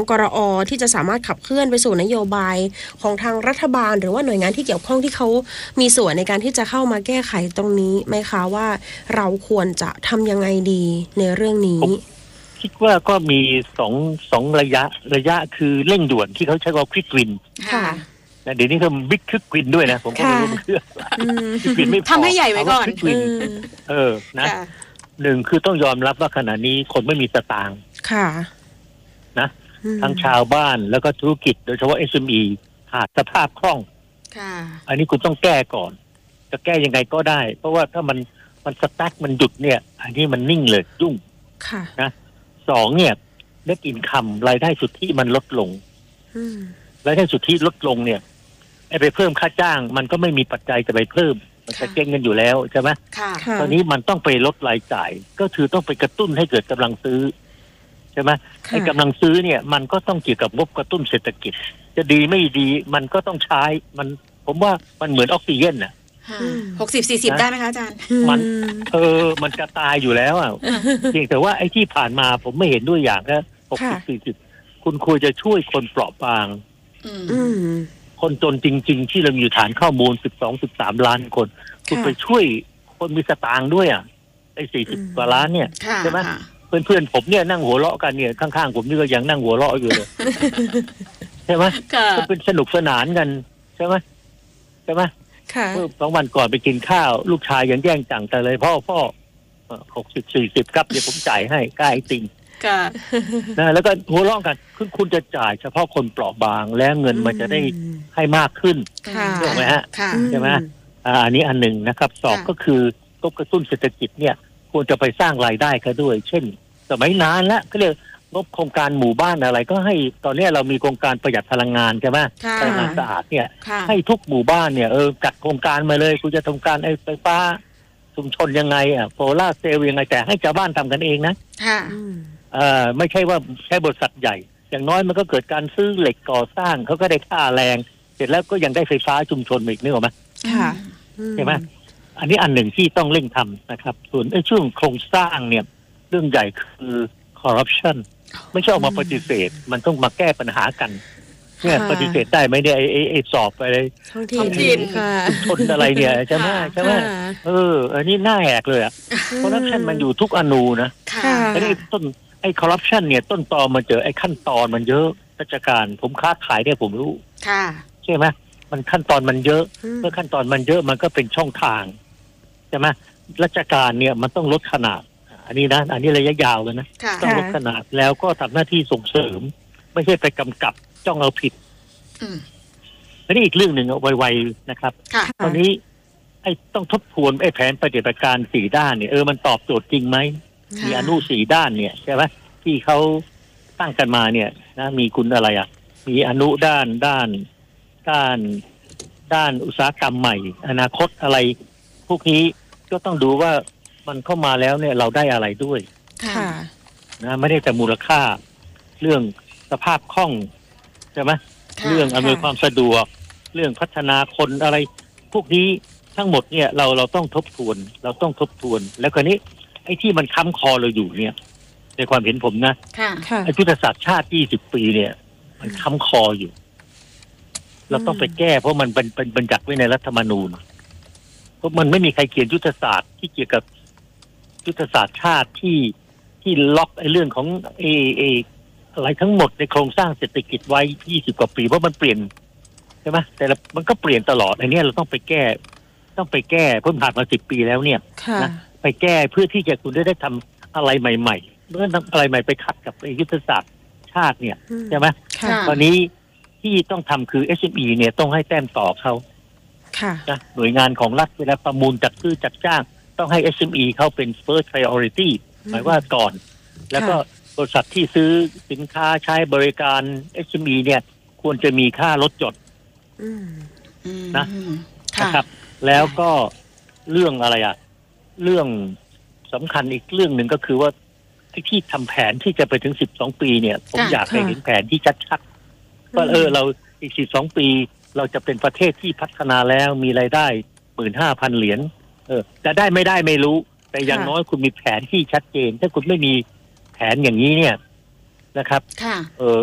กรอ.ที่จะสามารถขับเคลื่อนไปสู่นโยบายของทางรัฐบาลหรือว่าหน่วยงานที่เกี่ยวข้องที่เขามีส่วนในการที่จะเข้ามาแก้ไขตรงนี้ไหมคะว่าเราควรจะทำยังไงดีในเรื่องนี้คิดว่าก็มีสองระยะคือเร่งด่วนที่เขาใช้ว่าควิกวินค่ะเดี๋ยวนี้ก็บิ๊กควิกวินด้วยนะผมก็ไม่รู้เพื่อควิกวินไม่พอทำให้ใหญ่ไว้ก่อนนะหนึ่งคือต้องยอมรับว่าขณะนี้คนไม่มีสตางค์ค่ะนะทั้งชาวบ้านแล้วก็ธุรกิจโดยเฉพาะ SME ขาดสภาพคล่องอันนี้คุณต้องแก้ก่อนจะแก้ยังไงก็ได้เพราะว่าถ้ามันสตั๊กมันหยุดเนี่ยอันนี้มันนิ่งเลยยุ่งนะสองเนี่ยเน็ตอินคัมรายได้สุทธิมันลดลงรายได้สุทธิลดลงเนี่ยไปเพิ่มค่าจ้างมันก็ไม่มีปัจจัยจะไปเพิ่มมันจะเจ๊งกันอยู่แล้วใช่ไหมตอนนี้มันต้องไปลดรายจ่ายก็คือต้องไปกระตุ้นให้เกิดกำลังซื้อใช่ไหมไอ้กำลังซื้อเนี่ยมันก็ต้องเกี่ยวกับงบกระตุ้นเศรษฐกิจจะดีไม่ดีมันก็ต้องใช้มันผมว่ามันเหมือนออกซิเจนน่ะ 60-40ได้ไหมคะอาจารย์มันจะตายอยู่แล้วอ่ะเพียงแต่ว่าไอ้ที่ผ่านมาผมไม่เห็นด้วยอย่างนะ60-40คุณควรจะช่วยคนเปราะบางคนจนจริงๆที่เรามีอยู่ฐานข้อมูล12-13 ล้านคนคุณไปช่วยคนมีสตางค์ด้วยอ่ะไอ้40 กว่าล้านเนี่ยใช่ไหมเพื่อนๆผมเนี่ยนั่งหัวเราะกันเนี่ยข้างๆผมนี่ก็ยังนั่งหัวเราะอยู่เลยใช่ไหมก็เป็นสนุกสนานกันใช่ไหมเมื่อ2 วันก่อนไปกินข้าวลูกชายยังแย่งจังแต่เลยพ่อ60-40ครับเดี๋ยวผมจ่ายให้ก้าไอติงนะแล้วก็หัวเราะกันคุณจะจ่ายเฉพาะคนเปราะบางแล้วเงินมันจะได้ให้มากขึ้นถูกไหมฮะใช่ไหมอันนี้อันหนึ่งนะครับสองก็คืองบกระตุ้นเศรษฐกิจเนี่ยควรจะไปสร้างรายได้เขาด้วยเช่นสมัยนานแล้วก็เรียกงบโครงการหมู่บ้านอะไรก็ให้ตอนนี้เรามีโครงการประหยัดพลังงานใช่ไหมพลังงานสะอาดเนี่ยให้ทุกหมู่บ้านเนี่ยจัดโครงการมาเลยคุณจะทำการไฟฟ้าชุมชนยังไงโซล่าเซลล์ยังไงแต่ให้ชาวบ้านทำกันเองนะไม่ใช่ว่าใช้บริษัทใหญ่อย่างน้อยมันก็เกิดการซื้อเหล็กก่อสร้างเขาก็ได้ค่าแรงเสร็จแล้วก็ยังได้ไฟฟ้าชุมชนอีกนึกออกไหมใช่ไหมอันนี้อันหนึ่งที่ต้องเร่งทำนะครับส่วนช่วงโครงสร้างเนี่ยเรื่องใหญ่คือคอร์รัปชันไม่ใช่ออกมาปฏิเสธมันต้องมาแก้ปัญหากันเนี่ยปฏิเสธได้ไหมเนี่ยไอ้สอบไปเลยท้องถิ่นชนอะไรเนี่ยใช่ไหมอันนี้น่าแหกเลยอ่ะคอร์รัปชันมันอยู่ทุกอนูนะไอ้คอร์รัปชันเนี่ยต้นตอมันเจอไอ้ขั้นตอนมันเยอะราชการผมค้าขายเนี่ยผมรู้ใช่ไหมมันขั้นตอนมันเยอะเมื่อขั้นตอนมันเยอะมันก็เป็นช่องทางใช่ไหมราชการเนี่ยมันต้องลดขนาดอันนี้นะอันนี้ระยะยาวเลยนะต้องลดขนาดแล้วก็ทำหน้าที่ส่งเสริมไม่ใช่ไปกำกับจ้องเอาผิดอันนี้อีกเรื่องหนึ่งไวๆนะครับตอนนี้ไอ้ต้องทบทวนไอ้แผนปฏิบัติการ4 ด้านเนี่ยมันตอบโจทย์จริงไหมมีอนุ4 ด้านเนี่ยใช่ไหมที่เขาตั้งกันมาเนี่ยนะมีคุณอะไรมีอนุด้านอุตสาหกรรมใหม่อนาคตอะไรพวกนี้ก็ต้องดูว่ามันเข้ามาแล้วเนี่ยเราได้อะไรด้วยนะไม่ได้แต่มูลค่าเรื่องสภาพคล่องใช่ไหมเรื่องอำนวยความสะดวกเรื่องพัฒนาคนอะไรพวกนี้ทั้งหมดเนี่ยเราต้องทบทวนแล้วคราวนี้ไอ้ที่มันค้ำคอเราอยู่เนี่ยในความเห็นผมนะไอ้ยุทธศาสตร์ชาติ20 ปีเนี่ยมันค้ำคออยู่เราต้องไปแก้เพราะมันเป็นบัญญัติไว้ในรัฐธรรมนูญเพราะมันไม่มีใครเขียนยุทธศาสตร์ที่เกี่ยวกับยุทธศาสตร์ชาติที่ล็อกไอ้เรื่องของอะไรทั้งหมดในโครงสร้างเศรษฐกิจไว้20 กว่าปีเพราะมันเปลี่ยนใช่ไหมแต่มันก็เปลี่ยนตลอดอันนี้เราต้องไปแก้เพิ่มผ่านมา10 ปีแล้วเนี่ยนะไปแก้เพื่อที่จะคุณได้ทำอะไรใหม่ๆเมื่อทำอะไรใหม่ไปขัดกับยุทธศาสตร์ชาติเนี่ยใช่ไหมตอนนี้ที่ต้องทำคือ SME เนี่ยต้องให้แต้มต่อเขานะหน่วยงานของรัฐเวลาประมูลจัดซื้อจัดจ้างต้องให้ SME เขาเป็น first priority หมายว่าก่อนแล้วก็บริษัทที่ซื้อสินค้าใช้บริการ SME เนี่ยควรจะมีค่าลดหย่อนนะครับแล้วก็เรื่องอะไรเรื่องสำคัญอีกเรื่องหนึ่งก็คือว่าที่ทำแผนที่จะไปถึง12 ปีเนี่ยผมอยากให้เห็นแผนที่ชัดๆว่าเราอีก12 ปีเราจะเป็นประเทศที่พัฒนาแล้วมีรายได้ 15,000 เหรียญจะได้ไม่ได้ไม่รู้แต่อย่างน้อยคุณมีแผนที่ชัดเจนถ้าคุณไม่มีแผนอย่างนี้เนี่ยนะครับ